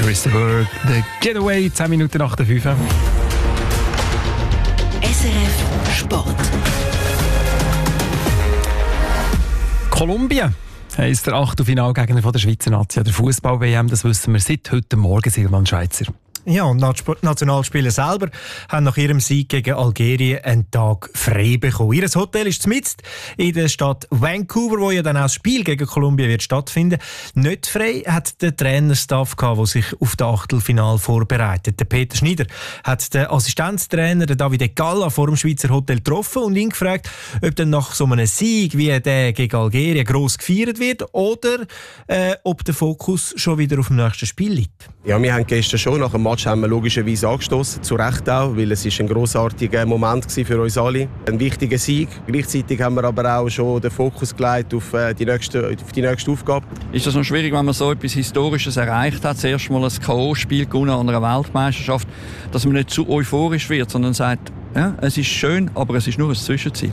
Christopher, The Getaway, 10 Minuten nach der 5. SRF Sport. Kolumbien heisst der Achtelfinalgegner von der Schweizer Nazi der Fußball-WM. Das wissen wir seit heute Morgen, Silvan Schweizer. Ja, und die Nationalspieler selber haben nach ihrem Sieg gegen Algerien einen Tag frei bekommen. Ihr Hotel ist mitten in der Stadt Vancouver, wo ja dann auch das Spiel gegen Kolumbien wird stattfinden. Nicht frei hat der Trainerstaff gehabt, der sich auf das Achtelfinal vorbereitet. Der Peter Schneider hat den Assistenztrainer, den Davide Galla, vor dem Schweizer Hotel getroffen und ihn gefragt, ob dann nach so einem Sieg wie der gegen Algerien gross gefeiert wird oder ob der Fokus schon wieder auf dem nächsten Spiel liegt. Ja, wir haben gestern schon nach dem Match haben wir logischerweise angestoßen, zu Recht auch, weil es ist ein grossartiger Moment für uns alle. Ein wichtiger Sieg. Gleichzeitig haben wir aber auch schon den Fokus gelegt auf die nächste Aufgabe. Ist das noch schwierig, wenn man so etwas Historisches erreicht hat, zuerst mal ein K.O.-Spiel gewonnen an einer Weltmeisterschaft, dass man nicht zu euphorisch wird, sondern sagt, ja, es ist schön, aber es ist nur ein Zwischenziel?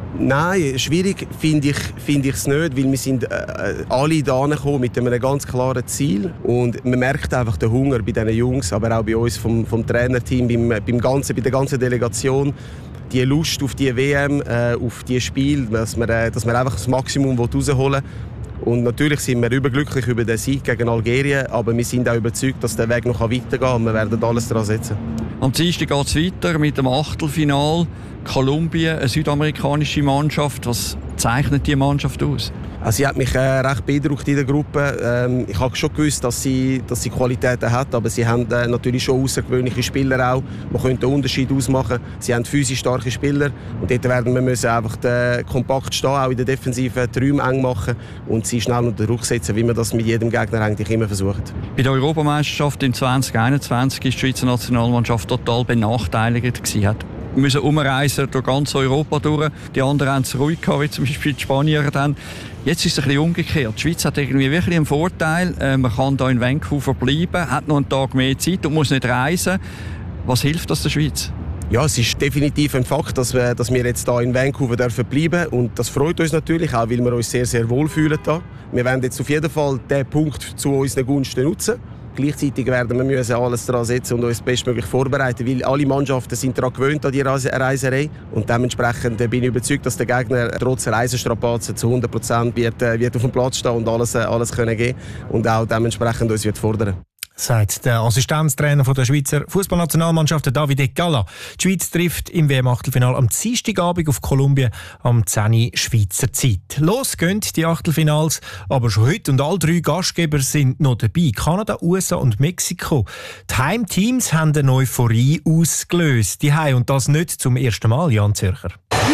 Nein, schwierig finde ich es nicht, weil wir sind alle hierher gekommen mit einem ganz klaren Ziel und man merkt einfach den Hunger bei diesen Jungs, aber auch bei uns vom Trainerteam, bei der ganzen Delegation, die Lust auf die WM, auf die Spiel, dass wir einfach das Maximum rausholen wollen. Und natürlich sind wir überglücklich über den Sieg gegen Algerien, aber wir sind auch überzeugt, dass der Weg noch weitergehen kann und wir werden alles daran setzen. Am Dienstag geht es weiter mit dem Achtelfinal. Kolumbien, eine südamerikanische Mannschaft. Was zeichnet diese Mannschaft aus? Also sie hat mich recht beeindruckt in der Gruppe. Ich habe schon gewusst, dass sie Qualitäten hat, aber sie haben natürlich schon außergewöhnliche Spieler auch. Man könnte einen Unterschied ausmachen. Sie haben physisch starke Spieler und dort werden wir einfach kompakt stehen, auch in der Defensive die Räume eng machen und sie schnell unter Druck setzen, wie man das mit jedem Gegner eigentlich immer versucht. Bei der Europameisterschaft im 2021 ist die Schweizer Nationalmannschaft total benachteiligt gewesen. Wir müssen umreisen durch ganz Europa durch. Die anderen haben es ruhig gehabt, wie zum Beispiel die Spanier dann. Jetzt ist es ein bisschen umgekehrt. Die Schweiz hat irgendwie wirklich einen Vorteil. Man kann hier in Vancouver bleiben, hat noch einen Tag mehr Zeit und muss nicht reisen. Was hilft das der Schweiz? Ja, es ist definitiv ein Fakt, dass wir jetzt hier in Vancouver bleiben dürfen. Und das freut uns natürlich auch, weil wir uns sehr, sehr wohl fühlen hier. Wir werden jetzt auf jeden Fall diesen Punkt zu unseren Gunsten nutzen. Gleichzeitig werden wir alles daran setzen und uns bestmöglich vorbereiten, weil alle Mannschaften sind daran gewöhnt an die Reiserei. Und dementsprechend bin ich überzeugt, dass der Gegner trotz Reisestrapazen zu 100% wird auf dem Platz stehen und alles können geben und auch dementsprechend uns wird fordern. Sagt der Assistenztrainer der Schweizer Fußballnationalmannschaft Davide Galla. Die Schweiz trifft im WM-Achtelfinale am Dienstagabend auf Kolumbien am 10 Uhr Schweizer Zeit. Los gehen die Achtelfinals, aber schon heute und alle 3 Gastgeber sind noch dabei. Kanada, USA und Mexiko. Die Heimteams haben eine Euphorie ausgelöst. Die Heim und das nicht zum ersten Mal, Jan Zürcher.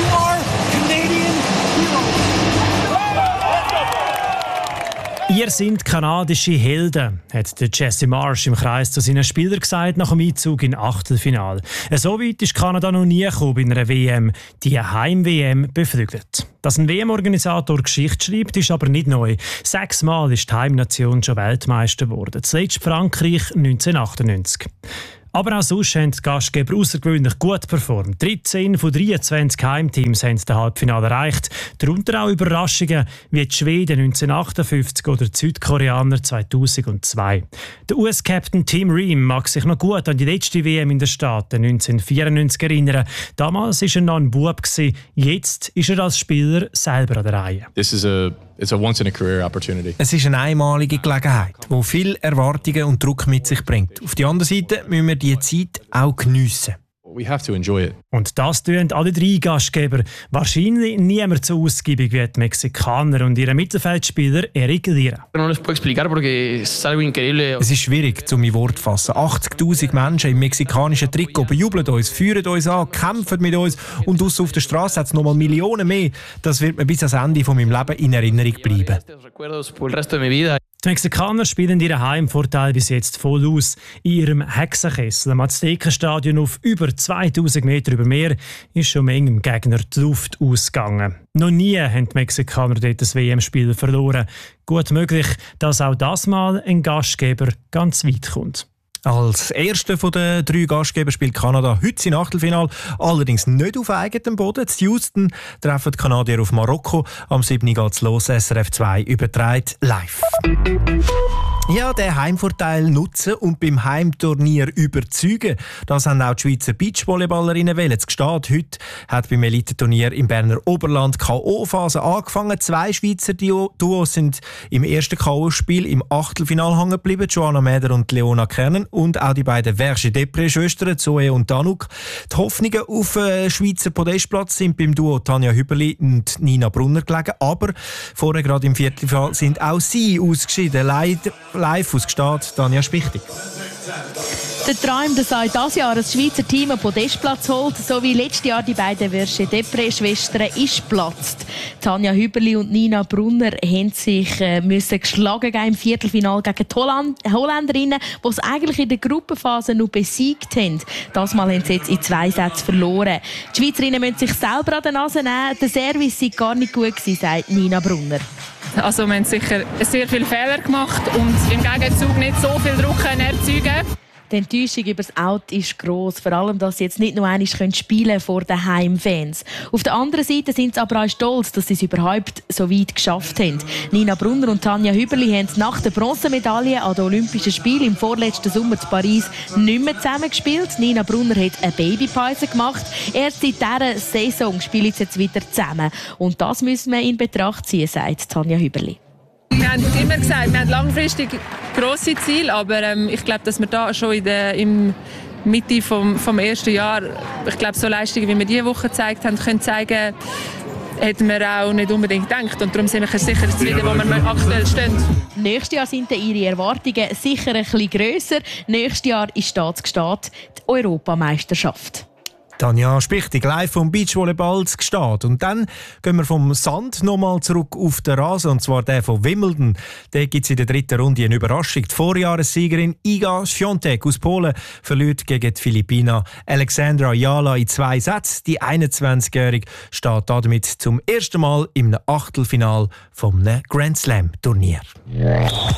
Ihr seid kanadische Helden, hat der Jesse Marsh im Kreis zu seinen Spielern gesagt nach dem Einzug in Achtelfinal. So weit ist Kanada noch nie gekommen bei einer WM, die Heim-WM beflügelt. Dass ein WM-Organisator Geschichte schreibt, ist aber nicht neu. 6 Mal ist die Heimnation schon Weltmeister geworden. Zuletzt Frankreich 1998. Aber auch sonst haben die Gastgeber außergewöhnlich gut performt. 13 von 23 Heimteams haben das Halbfinale erreicht. Darunter auch Überraschungen wie die Schweden 1958 oder die Südkoreaner 2002. Der US-Captain Tim Ream mag sich noch gut an die letzte WM in den Staaten 1994 erinnern. Damals war er noch ein Bub. Jetzt ist er als Spieler selber an der Reihe. It's a once-in-a-career opportunity. Es ist eine einmalige Gelegenheit, die viele Erwartungen und Druck mit sich bringt. Auf der anderen Seite müssen wir diese Zeit auch geniessen. We have to enjoy it. Und das tun alle 3 Gastgeber. Wahrscheinlich niemand so ausgiebig wie die Mexikaner und ihre Mittelfeldspieler Eric Lira. Es ist schwierig, um in Wort zu fassen. 80'000 Menschen im mexikanischen Trikot bejubeln uns, führen uns an, kämpfen mit uns und draussen auf der Straße hat es nochmal Millionen mehr. Das wird mir bis ans Ende von meinem Leben in Erinnerung bleiben. Die Mexikaner spielen ihren Heimvorteil bis jetzt voll aus. In ihrem Hexenkessel am Aztekenstadion auf über 2000 Meter über Meer ist schon manchem Gegner die Luft ausgegangen. Noch nie haben die Mexikaner dort das WM-Spiel verloren. Gut möglich, dass auch das Mal ein Gastgeber ganz weit kommt. Als erster von den 3 Gastgeber spielt Kanada heute sein Achtelfinale, allerdings nicht auf eigenem Boden. In Houston treffen die Kanadier auf Marokko. Am 7. geht's los, SRF 2 überträgt live. Ja, den Heimvorteil nutzen und beim Heimturnier überzeugen. Das haben auch die Schweizer Beachvolleyballerinnen wollen. Es steht, heute hat beim Elitenturnier im Berner Oberland K.O.-Phase angefangen. 2 Schweizer Duos sind im ersten K.O.-Spiel im Achtelfinale hängen geblieben. Joanna Mäder und Leona Kernen und auch die beiden Verge-Depré-Schwestern, Zoe und Danuk. Die Hoffnungen auf Schweizer Podestplatz sind beim Duo Tanja Hüberli und Nina Brunner gelegen. Aber vorher gerade im Viertelfinale sind auch sie ausgeschieden. Live aus Gstaad, Tanja Spichtig. Der Traum, dass auch dieses Jahr ein Schweizer Team einen Podestplatz holt, so wie letztes Jahr die beiden Verge-Depré-Schwestern, ist geplatzt. Tanja Hüberli und Nina Brunner haben sich müssen geschlagen im Viertelfinale gegen die Holländerinnen, die es eigentlich in der Gruppenphase noch besiegt haben. Das Mal haben sie jetzt in 2 Sätzen verloren. Die Schweizerinnen müssen sich selber an die Nase nehmen. Der Service sei gar nicht gut gewesen, sagt Nina Brunner. Also wir haben sicher sehr viele Fehler gemacht und im Gegenzug nicht so viel Druck erzeugen. Die Enttäuschung über das Out ist gross, vor allem, dass sie jetzt nicht nur einmal spielen vor den Heimfans. Auf der anderen Seite sind sie aber auch stolz, dass sie es überhaupt so weit geschafft haben. Nina Brunner und Tanja Hüberli haben nach der Bronzemedaille an den Olympischen Spielen im vorletzten Sommer in Paris nicht mehr zusammengespielt. Nina Brunner hat eine Babypause gemacht. Erst seit dieser Saison spielen sie jetzt wieder zusammen. Und das müssen wir in Betracht ziehen, sagt Tanja Hüberli. Wir haben immer gesagt, wir haben langfristig grosse Ziele, aber ich glaube, dass wir da schon in der Mitte vom ersten Jahr, ich glaube, so Leistungen, wie wir diese Woche gezeigt haben, können zeigen, hätten wir auch nicht unbedingt gedacht. Und darum sind wir sicher zufrieden, wo wir aktuell stehen. Nächstes Jahr sind ihre Erwartungen sicher ein bisschen grösser. Nächstes Jahr ist Gstaad die Europameisterschaft. Tanja Spichtig, live vom Beachvolleyball zu Gstaad. Und dann gehen wir vom Sand nochmal zurück auf den Rasen, und zwar der von Wimbledon. Da gibt es in der 3. Runde eine Überraschung. Die Vorjahressiegerin Iga Świątek aus Polen verliert gegen die Philippiner Alexandra Jala in 2 Sätzen. Die 21-Jährige steht damit zum ersten Mal im Achtelfinal vom Grand Slam Turnier.